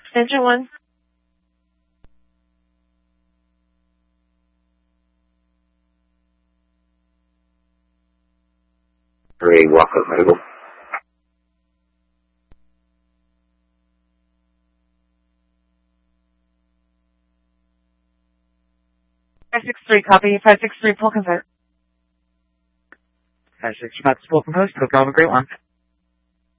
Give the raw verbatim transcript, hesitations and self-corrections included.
extension one. Three, Walker available. five six three, copy. five six three, pull convert. five six three, about to pull from host. Hope you have a great one.